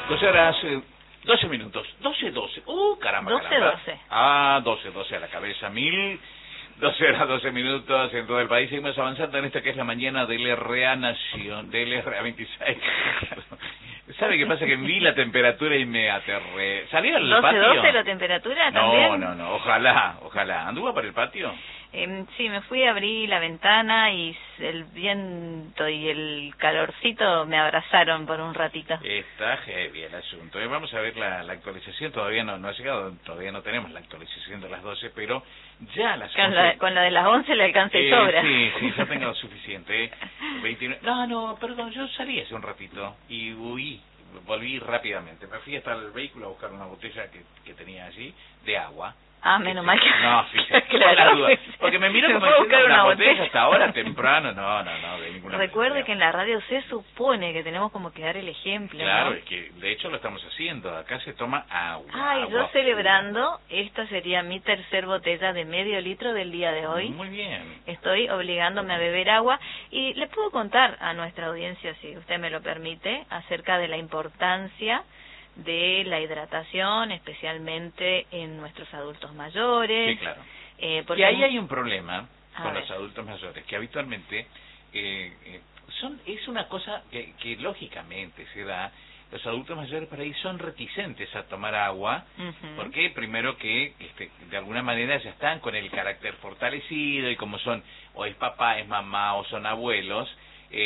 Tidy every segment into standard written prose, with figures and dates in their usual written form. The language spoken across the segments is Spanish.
12 horas, 12 minutos. 12. Caramba, 12. Ah, 12 a la cabeza. 12 horas, 12 minutos en todo el país. Seguimos avanzando en esta que es la mañana del RA Nación, del RA 26. ¿Sabe qué pasa? Que vi la temperatura y me aterré. ¿Salí al patio? 12 la temperatura también. No. Ojalá. ¿Anduvo para el patio? Sí, me fui, abrí la ventana y el viento y el calorcito me abrazaron por un ratito. Está heavy el asunto. Vamos a ver la actualización. Todavía no ha llegado, todavía no tenemos la actualización de las 12, pero ya a las 11... Con la de las 11 le alcanza y sobra. Sí, ya tengo suficiente. 29... No, perdón, yo salí hace un ratito y volví rápidamente. Me fui hasta el vehículo a buscar una botella que tenía allí de agua. Ah, menos mal que... No, sí, claro, por la duda. Porque me miró como diciendo una botella hasta ahora temprano. No, de ninguna manera. Recuerde que en la radio se supone que tenemos como que dar el ejemplo. Claro, ¿no? es que de hecho lo estamos haciendo. Acá se toma agua. Ay, yo celebrando, esta sería mi tercer botella de medio litro del día de hoy. Muy bien. Estoy obligándome a beber agua y le puedo contar a nuestra audiencia, si usted me lo permite, acerca de la importancia de la hidratación, especialmente en nuestros adultos mayores. Sí, claro. Porque y ahí hay un problema con ver. los adultos mayores, que habitualmente es una cosa que lógicamente se da. Los adultos mayores por ahí son reticentes a tomar agua, porque primero que de alguna manera ya están con el carácter fortalecido y como son, o es papá, es mamá, o son abuelos,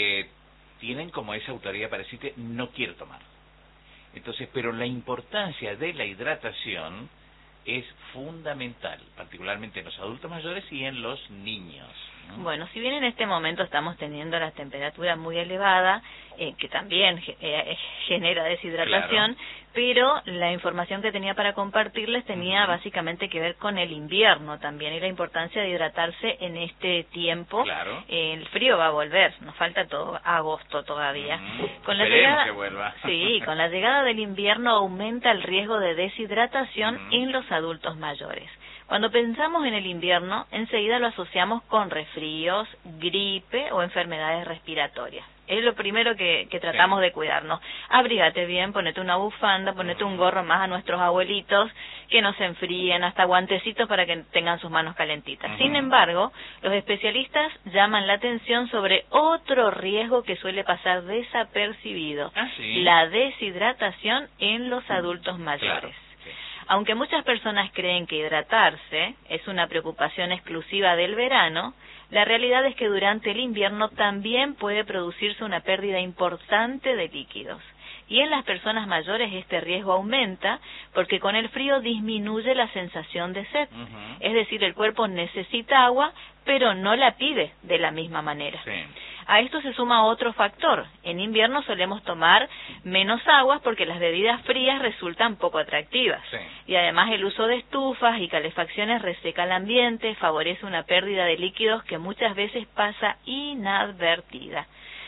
tienen como esa autoridad para decirte, no quiero tomar. Entonces, pero la importancia de la hidratación es fundamental, particularmente en los adultos mayores y en los niños, ¿no? Bueno, si bien en este momento estamos teniendo la temperatura muy elevada, que también genera deshidratación, claro, pero la información que tenía para compartirles tenía básicamente que ver con el invierno también y la importancia de hidratarse en este tiempo. Claro. El frío va a volver, nos falta todo agosto todavía. Con la Esperemos llegada, que vuelva. Sí, con la llegada del invierno aumenta el riesgo de deshidratación en los adultos mayores. Cuando pensamos en el invierno, enseguida lo asociamos con resfríos, gripe o enfermedades respiratorias. Es lo primero que tratamos de cuidarnos. Abrígate bien, ponete una bufanda, ponete un gorro más a nuestros abuelitos, que no se enfríen, hasta guantecitos para que tengan sus manos calentitas. Sin embargo, los especialistas llaman la atención sobre otro riesgo que suele pasar desapercibido, la deshidratación en los adultos mayores. Claro. Aunque muchas personas creen que hidratarse es una preocupación exclusiva del verano, la realidad es que durante el invierno también puede producirse una pérdida importante de líquidos. Y en las personas mayores este riesgo aumenta porque con el frío disminuye la sensación de sed. Es decir, el cuerpo necesita agua, pero no la pide de la misma manera. A esto se suma otro factor. En invierno solemos tomar menos aguas porque las bebidas frías resultan poco atractivas. Y además el uso de estufas y calefacciones reseca el ambiente, favorece una pérdida de líquidos que muchas veces pasa inadvertida.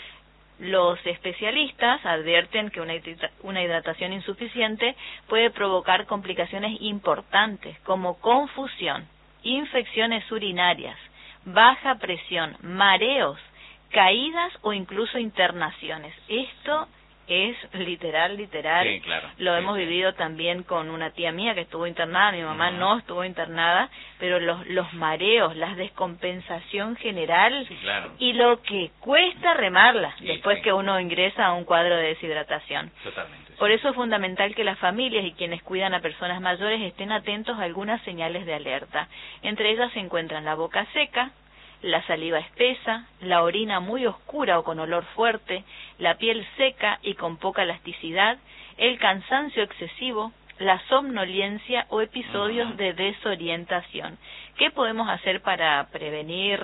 Los especialistas advierten que una hidratación insuficiente puede provocar complicaciones importantes como confusión, infecciones urinarias, baja presión, mareos, caídas o incluso internaciones. Esto es literal. Sí, claro. Lo hemos vivido también con una tía mía que estuvo internada, mi mamá no estuvo internada, pero los mareos, la descompensación general y lo que cuesta remarla después que uno ingresa a un cuadro de deshidratación. Totalmente. Por eso es fundamental que las familias y quienes cuidan a personas mayores estén atentos a algunas señales de alerta. Entre ellas se encuentran la boca seca, la saliva espesa, la orina muy oscura o con olor fuerte, la piel seca y con poca elasticidad, el cansancio excesivo, la somnolencia o episodios de desorientación. ¿Qué podemos hacer para prevenir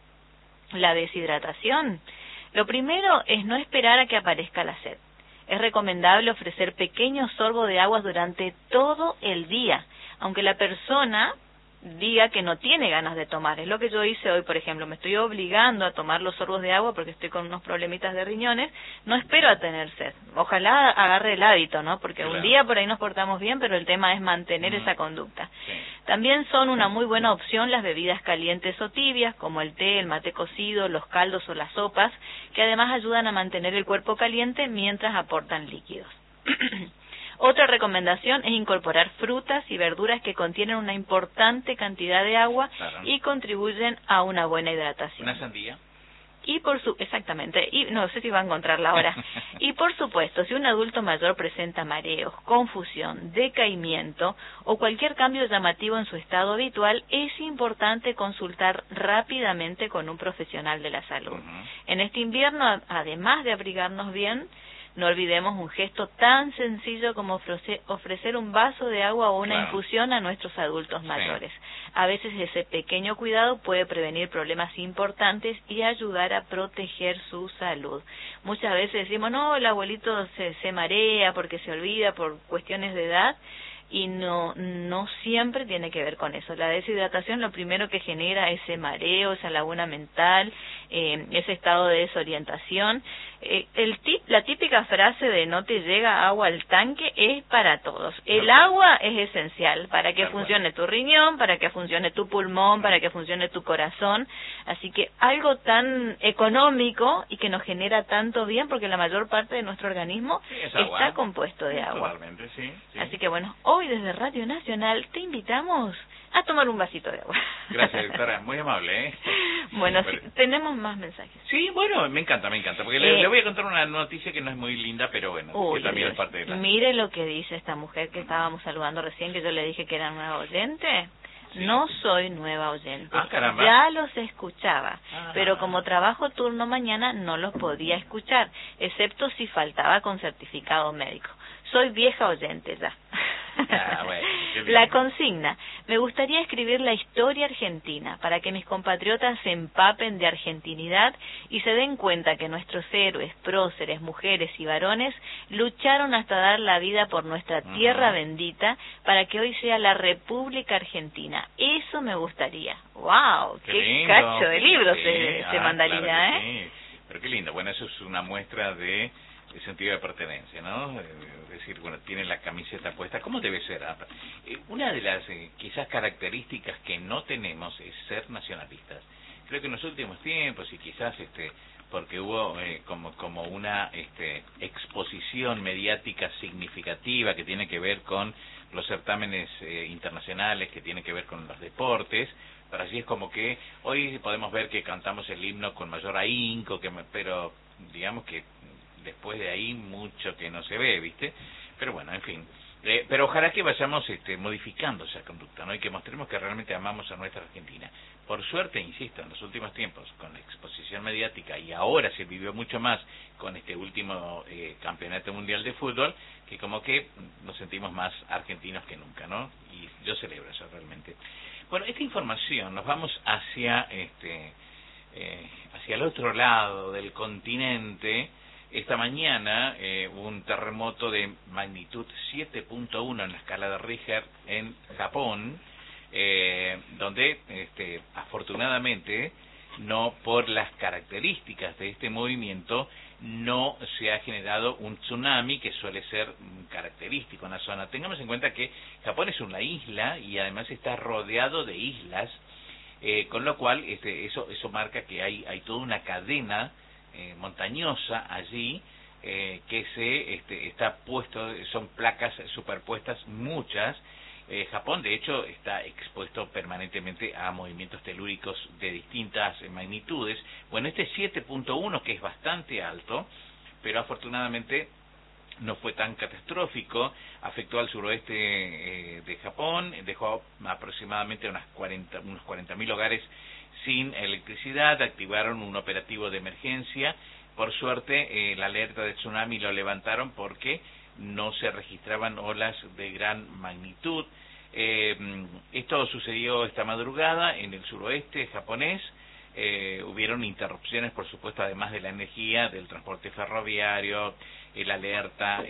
la deshidratación? Lo primero es no esperar a que aparezca la sed. Es recomendable ofrecer pequeños sorbos de agua durante todo el día, aunque la persona diga que no tiene ganas de tomar. Es lo que yo hice hoy, por ejemplo. Me estoy obligando a tomar los sorbos de agua porque estoy con unos problemitas de riñones. No espero a tener sed. Ojalá agarre el hábito, ¿no? Porque un día por ahí nos portamos bien, pero el tema es mantener esa conducta. También son una muy buena opción las bebidas calientes o tibias, como el té, el mate cocido, los caldos o las sopas, que además ayudan a mantener el cuerpo caliente mientras aportan líquidos. Otra recomendación es incorporar frutas y verduras que contienen una importante cantidad de agua y contribuyen a una buena hidratación. ¿Una sandía? Exactamente, y no sé si va a encontrarla ahora. Y por supuesto, si un adulto mayor presenta mareos, confusión, decaimiento o cualquier cambio llamativo en su estado habitual, es importante consultar rápidamente con un profesional de la salud. En este invierno, además de abrigarnos bien, no olvidemos un gesto tan sencillo como ofrecer un vaso de agua o una infusión a nuestros adultos mayores. A veces ese pequeño cuidado puede prevenir problemas importantes y ayudar a proteger su salud. Muchas veces decimos, no, el abuelito se marea porque se olvida por cuestiones de edad, y no siempre tiene que ver con eso. La deshidratación lo primero que genera es ese mareo, esa laguna mental, ese estado de desorientación. La típica frase de no te llega agua al tanque es para todos. El agua es esencial para que funcione tu riñón, para que funcione tu pulmón, para que funcione tu corazón. Así que algo tan económico y que nos genera tanto bien, porque la mayor parte de nuestro organismo está compuesto de agua. Totalmente, sí. Así que bueno, hoy desde Radio Nacional te invitamos a tomar un vasito de agua. Gracias, doctora, muy amable, ¿eh? Bueno, sí, tenemos más mensajes. Sí, bueno, me encanta, porque le voy a contar una noticia que no es muy linda, pero bueno, que también es parte de la... Mire lo que dice esta mujer que estábamos saludando recién, que yo le dije que era nueva oyente. Sí. No soy nueva oyente, caramba. Ya los escuchaba, pero como trabajo turno mañana no los podía escuchar, excepto si faltaba con certificado médico. Soy vieja oyente ya. Bueno, la consigna: me gustaría escribir la historia argentina para que mis compatriotas se empapen de argentinidad y se den cuenta que nuestros héroes, próceres, mujeres y varones lucharon hasta dar la vida por nuestra tierra bendita para que hoy sea la República Argentina. Eso me gustaría. ¡Wow! ¡Qué cacho de libro se mandaría, claro sí. Pero qué lindo. Bueno, eso es una muestra de sentido de pertenencia, ¿no? Es decir, bueno, tiene la camiseta puesta. ¿Cómo debe ser? Una de las quizás características que no tenemos es ser nacionalistas. Creo que en los últimos tiempos, y quizás porque hubo como una exposición mediática significativa que tiene que ver con los certámenes internacionales, que tiene que ver con los deportes, pero así es como que hoy podemos ver que cantamos el himno con mayor ahínco, pero digamos que después de ahí mucho que no se ve, ¿viste? Pero bueno, en fin. Pero ojalá que vayamos modificando esa conducta, ¿no? Y que mostremos que realmente amamos a nuestra Argentina. Por suerte, insisto, en los últimos tiempos, con la exposición mediática, y ahora se vivió mucho más con este último campeonato mundial de fútbol, que como que nos sentimos más argentinos que nunca, ¿no? Y yo celebro eso realmente. Bueno, esta información nos vamos hacia el otro lado del continente. Esta mañana hubo un terremoto de magnitud 7.1 en la escala de Richter en Japón, donde afortunadamente, no por las características de este movimiento, no se ha generado un tsunami que suele ser característico en la zona. Tengamos en cuenta que Japón es una isla y además está rodeado de islas, con lo cual eso marca que hay toda una cadena montañosa allí, que está puesto, son placas superpuestas muchas. Japón de hecho está expuesto permanentemente a movimientos telúricos de distintas magnitudes. Bueno, 7.1, que es bastante alto, pero afortunadamente no fue tan catastrófico, afectó al suroeste de Japón, dejó aproximadamente unos 40.000 hogares sin electricidad, activaron un operativo de emergencia. Por suerte, la alerta de tsunami lo levantaron porque no se registraban olas de gran magnitud. Esto sucedió esta madrugada en el suroeste japonés. Hubieron interrupciones, por supuesto, además de la energía, del transporte ferroviario, el alerta.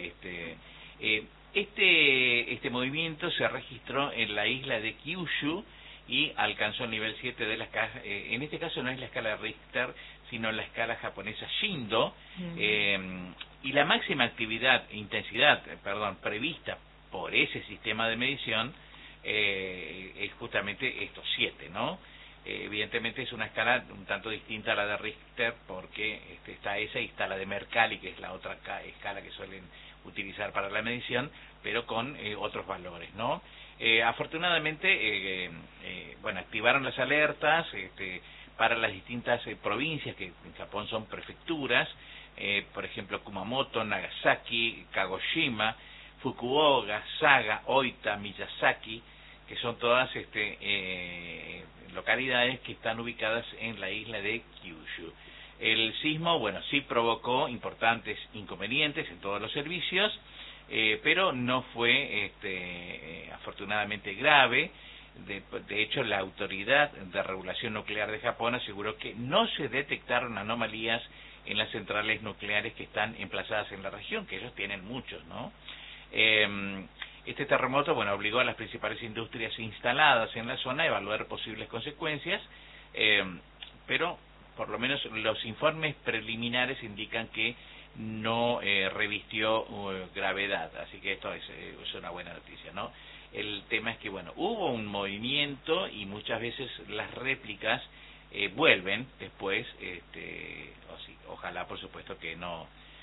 Este movimiento se registró en la isla de Kyushu y alcanzó el nivel 7 de la escala. En este caso no es la escala Richter, sino la escala japonesa Shindo. Y la máxima intensidad prevista por ese sistema de medición es justamente estos 7, ¿no? Evidentemente es una escala un tanto distinta a la de Richter, porque está esa y está la de Mercalli, que es la otra escala que suelen utilizar para la medición, pero con otros valores, ¿no? Afortunadamente, bueno, activaron las alertas para las distintas provincias, que en Japón son prefecturas, por ejemplo, Kumamoto, Nagasaki, Kagoshima, Fukuoka, Saga, Oita, Miyazaki, que son todas localidades que están ubicadas en la isla de Kyushu. El sismo, bueno, sí provocó importantes inconvenientes en todos los servicios, pero no fue afortunadamente grave. De hecho, la Autoridad de Regulación Nuclear de Japón aseguró que no se detectaron anomalías en las centrales nucleares que están emplazadas en la región, que ellos tienen muchos, ¿no? Este terremoto, bueno, obligó a las principales industrias instaladas en la zona a evaluar posibles consecuencias, pero por lo menos los informes preliminares indican que no revistió gravedad, así que esto es una buena noticia, ¿no? El tema es que, bueno, hubo un movimiento y muchas veces las réplicas vuelven después, ojalá por supuesto que no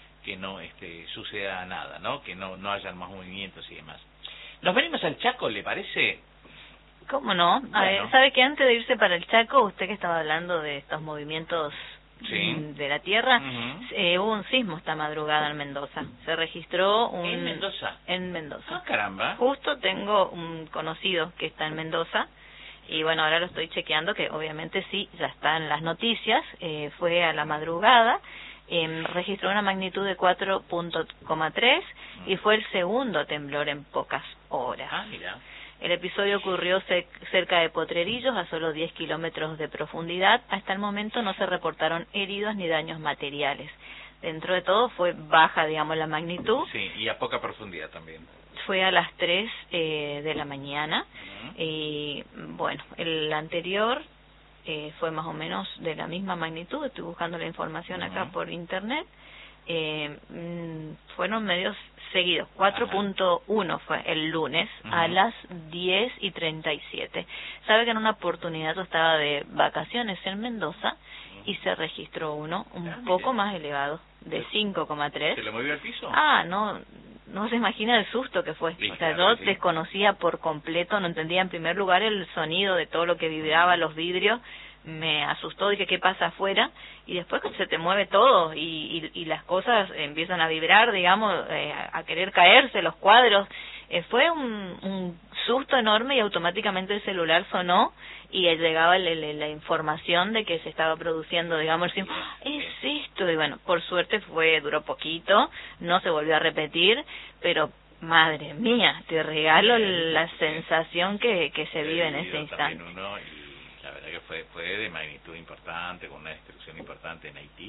suceda nada, ¿no? Que no hayan más movimientos y demás. ¿Nos venimos al Chaco, le parece? ¿Cómo no? Bueno. A ver, ¿sabe que antes de irse para el Chaco, usted que estaba hablando de estos movimientos de la Tierra, hubo un sismo esta madrugada en Mendoza? Se registró un... ¿En Mendoza? En Mendoza. Ah, caramba. Justo tengo un conocido que está en Mendoza, y bueno, ahora lo estoy chequeando, que obviamente sí, ya está en las noticias, fue a la madrugada, registró una magnitud de 4.3 y fue el segundo temblor en pocas horas. Ah, mira. El episodio ocurrió cerca de Potrerillos, a solo 10 kilómetros de profundidad. Hasta el momento no se reportaron heridos ni daños materiales. Dentro de todo fue baja, digamos, la magnitud. Sí, y a poca profundidad también. Fue a las 3 de la mañana. Y bueno, el anterior fue más o menos de la misma magnitud. Estoy buscando la información acá por internet. Fueron medios seguidos. 4.1 fue el lunes a las 10:37. Sabe que en una oportunidad yo estaba de vacaciones en Mendoza y se registró uno un poco más elevado, de 5.3. ¿Se le movió al piso? Ah, no se imagina el susto que fue. Sí, o sea, claro, yo desconocía por completo, no entendía en primer lugar el sonido de todo lo que vibraba, los vidrios. Me asustó, dije, ¿qué pasa afuera? Y después se te mueve todo y las cosas empiezan a vibrar, digamos, a querer caerse, los cuadros. Fue un susto enorme y automáticamente el celular sonó y llegaba la información de que se estaba produciendo, digamos, el es esto. Y bueno, por suerte duró poquito, no se volvió a repetir, pero madre mía, te regalo la sensación que se vive en ese instante. La verdad que fue de magnitud importante, con una destrucción importante en Haití.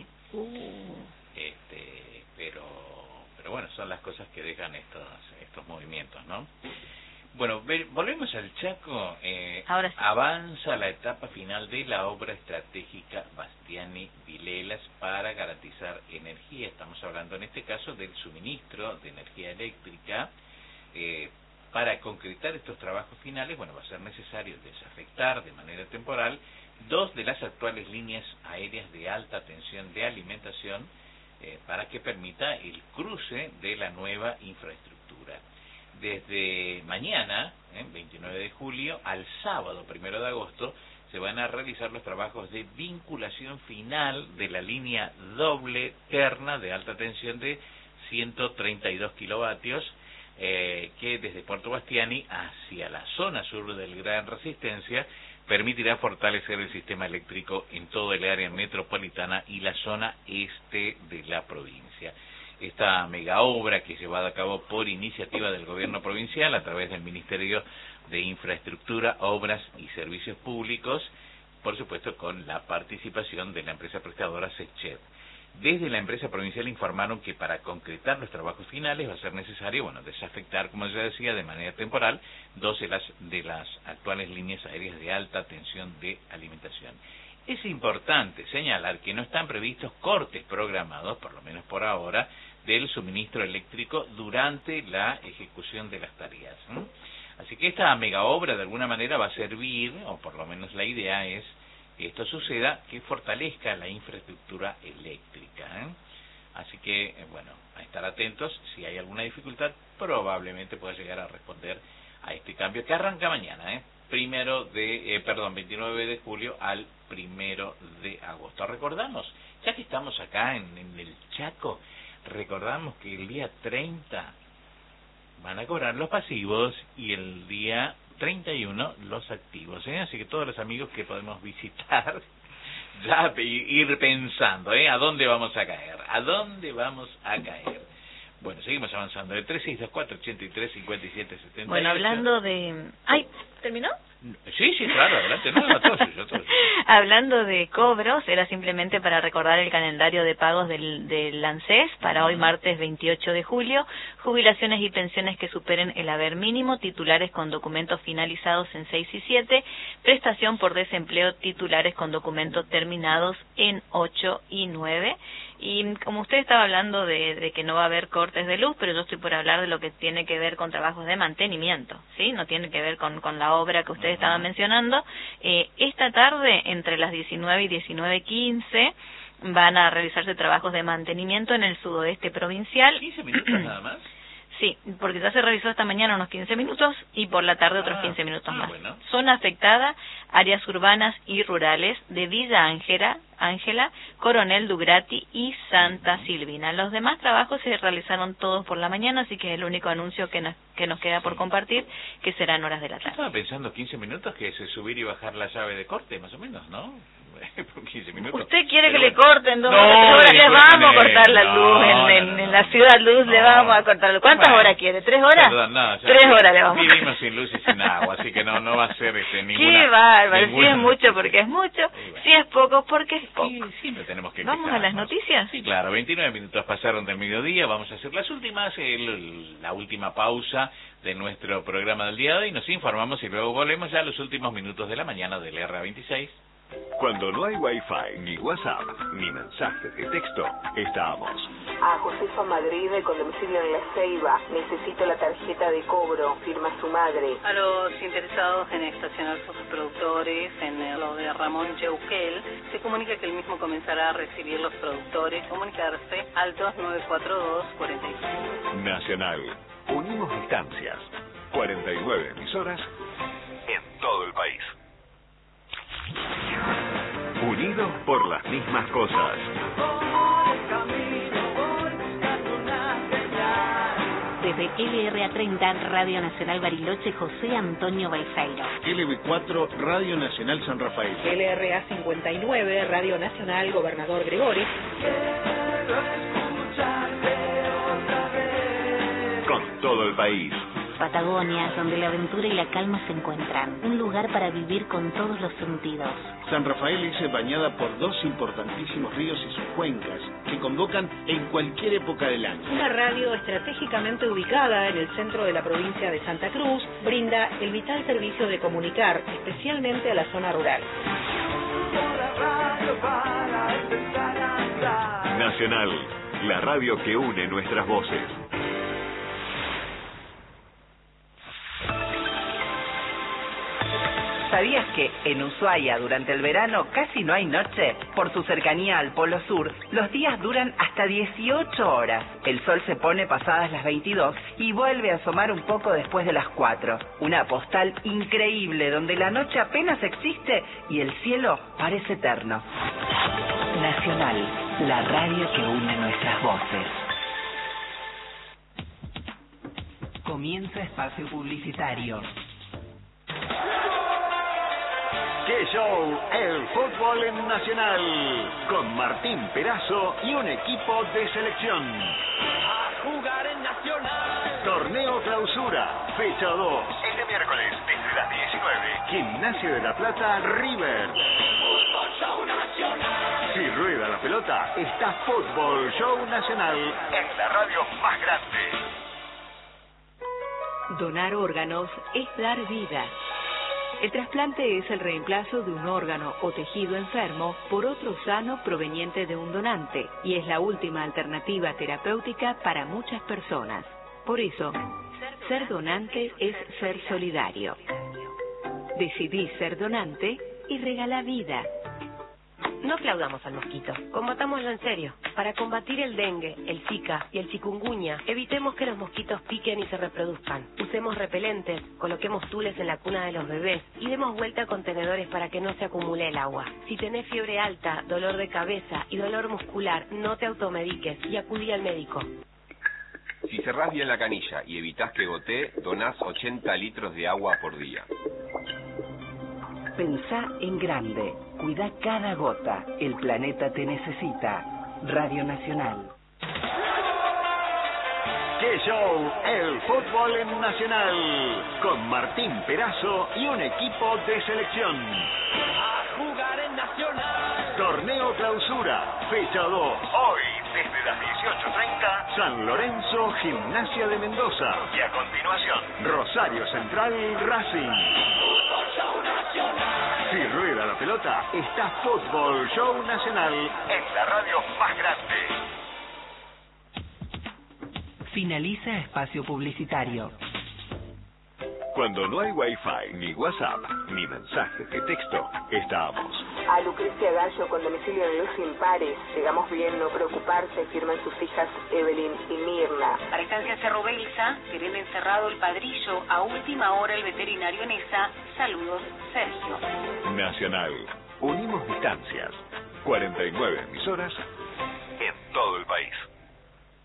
Pero bueno, son las cosas que dejan estos movimientos, ¿no? Bueno, volvemos al Chaco. Ahora sí. Avanza la etapa final de la obra estratégica Bastiani-Vilelas para garantizar energía. Estamos hablando en este caso del suministro de energía eléctrica. Para concretar estos trabajos finales, bueno, va a ser necesario desafectar de manera temporal 2 de las actuales líneas aéreas de alta tensión de alimentación para que permita el cruce de la nueva infraestructura. Desde mañana, 29 de julio, al sábado 1 de agosto, se van a realizar los trabajos de vinculación final de la línea doble terna de alta tensión de 132 kilovatios, que desde Puerto Bastiani hacia la zona sur del Gran Resistencia permitirá fortalecer el sistema eléctrico en todo el área metropolitana y la zona este de la provincia. Esta mega obra, que es llevada a cabo por iniciativa del gobierno provincial a través del Ministerio de Infraestructura, Obras y Servicios Públicos, por supuesto con la participación de la empresa prestadora Sechet. Desde la empresa provincial informaron que para concretar los trabajos finales va a ser necesario, bueno, desafectar, como ya decía, de manera temporal 2 de las actuales líneas aéreas de alta tensión de alimentación. Es importante señalar que no están previstos cortes programados, por lo menos por ahora, del suministro eléctrico durante la ejecución de las tareas. Así que esta mega obra de alguna manera va a servir, o por lo menos la idea es esto suceda, que fortalezca la infraestructura eléctrica, ¿eh? Así que, bueno, a estar atentos. Si hay alguna dificultad, probablemente pueda llegar a responder a este cambio que arranca mañana, 29 de julio al 1 de agosto. Recordamos, ya que estamos acá en el Chaco, recordamos que el día 30 van a cobrar los pasivos y el día 31 los activos, así que todos los amigos que podemos visitar, ya ir pensando, ¿a dónde vamos a caer? ¿A dónde vamos a caer? Bueno, seguimos avanzando. El 3624-83-57-78. Bueno, hablando de... ¡Ay! ¿Terminó? Sí, claro, adelante. No, todo. Hablando de cobros, era simplemente para recordar el calendario de pagos del ANSES para hoy martes 28 de julio. Jubilaciones y pensiones que superen el haber mínimo, titulares con documentos finalizados en 6 y 7, prestación por desempleo, titulares con documentos terminados en 8 y 9. Y como usted estaba hablando de que no va a haber cortes de luz, pero yo estoy por hablar de lo que tiene que ver con trabajos de mantenimiento, ¿sí? No tiene que ver con la obra que usted estaba mencionando. Esta tarde, entre las 19 y 19:15, van a realizarse trabajos de mantenimiento en el sudoeste provincial. 15 minutos nada más. Sí, porque ya se realizó esta mañana unos 15 minutos y por la tarde otros 15 minutos más. Bueno. Zona afectada, áreas urbanas y rurales de Villa Ángela, Coronel Dugrati y Santa Silvina. Los demás trabajos se realizaron todos por la mañana, así que es el único anuncio que nos queda por compartir, que serán horas de la tarde. Estaba pensando 15 minutos que es subir y bajar la llave de corte, más o menos, ¿no? Por 15 minutos. ¿Usted quiere que le corten 2 horas? 3 horas le vamos a cortar la luz. En la ciudad luz le vamos a cortar la luz. ¿Cuántas horas quiere? ¿3 horas? Perdón, no, 3 horas le vamos a cortar. Vivimos sin luz y sin agua, así que no va a ser ninguna... ¡Qué bárbaro! Si es mucho porque es mucho, si es poco porque es poco. Sí, siempre tenemos que ¿Vamos a las noticias? Sí, claro, 29 minutos pasaron del mediodía, vamos a hacer las últimas, la última pausa de nuestro programa del día de hoy, nos informamos y luego volvemos ya a los últimos minutos de la mañana del RA26. Cuando no hay Wi-Fi, ni WhatsApp, ni mensajes de texto, estamos. A Josefa Madrid, con domicilio en La Ceiba. Necesito la tarjeta de cobro, firma su madre. A los interesados en estacionar sus productores en lo de Ramón Cheuquel, se comunica que el mismo comenzará a recibir los productores. Comunicarse al 2942-45. Nacional. Unimos distancias. 49 emisoras en todo el país. Unidos por las mismas cosas. Desde LRA30, Radio Nacional Bariloche, José Antonio Balseiro. LB4, Radio Nacional San Rafael. LRA59, Radio Nacional Gobernador Gregori. Con todo el país. Patagonia, donde la aventura y la calma se encuentran. Un lugar para vivir con todos los sentidos. San Rafael es bañada por 2 importantísimos ríos y sus cuencas, que convocan en cualquier época del año. Una radio estratégicamente ubicada en el centro de la provincia de Santa Cruz, brinda el vital servicio de comunicar, especialmente a la zona rural. Nacional, la radio que une nuestras voces. ¿Sabías que en Ushuaia durante el verano casi no hay noche? Por su cercanía al Polo Sur, los días duran hasta 18 horas. El sol se pone pasadas las 22 y vuelve a asomar un poco después de las 4. Una postal increíble donde la noche apenas existe y el cielo parece eterno. Nacional, la radio que une nuestras voces. Comienza espacio publicitario. ¡Qué show! El fútbol en Nacional. Con Martín Perazo y un equipo de selección. A jugar en Nacional. Torneo Clausura, fecha 2. Este miércoles, desde las 19. Gimnasia de la Plata, River. Fútbol Show Nacional. Si rueda la pelota, está Fútbol Show Nacional en la radio más grande. Donar órganos es dar vida. El trasplante es el reemplazo de un órgano o tejido enfermo por otro sano proveniente de un donante y es la última alternativa terapéutica para muchas personas. Por eso, ser donante es ser solidario. Decidí ser donante y regala vida. No aplaudamos al mosquito, combatámoslo en serio. Para combatir el dengue, el zika y el chikungunya, evitemos que los mosquitos piquen y se reproduzcan. Usemos repelentes, coloquemos tules en la cuna de los bebés y demos vuelta a contenedores para que no se acumule el agua. Si tenés fiebre alta, dolor de cabeza y dolor muscular, no te automediques y acudí al médico. Si cerrás bien la canilla y evitás que gotee, donás 80 litros de agua por día. Pensá en grande. Cuida cada gota. El planeta te necesita. Radio Nacional. ¡Qué show! El fútbol en Nacional. Con Martín Perazo y un equipo de selección. A jugar en Nacional. Torneo Clausura, fecha 2. Hoy, desde las 18:30, San Lorenzo, Gimnasia de Mendoza. Y a continuación, Rosario Central, Racing. Fútbol Show Nacional. Si rueda la pelota, está Fútbol Show Nacional en la radio más grande. Finaliza espacio publicitario. Cuando no hay Wi-Fi, ni WhatsApp, ni mensajes de texto, estamos. A Lucrecia Gallo con domicilio en Luz Impares. Llegamos bien, no preocuparse, firman sus hijas Evelyn y Mirna. Para Estancia Cerro Belsa, que ven encerrado el padrillo, a última hora el veterinario en esa. Saludos, Sergio. Nacional. Unimos distancias. 49 emisoras en todo el país.